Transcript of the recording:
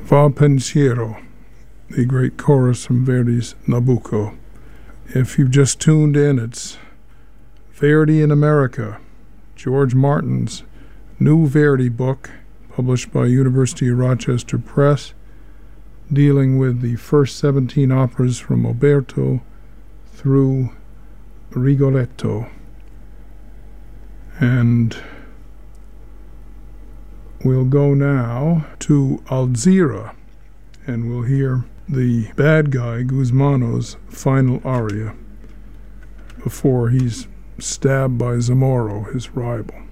Va Pensiero, the great chorus from Verdi's Nabucco. If you've just tuned in, it's Verdi in America, George Martin's new Verdi book, published by University of Rochester Press, dealing with the first 17 operas from Oberto through Rigoletto. And we'll go now to Alzira, and we'll hear the bad guy, Guzmano's final aria, before he's stabbed by Zamoro, his rival.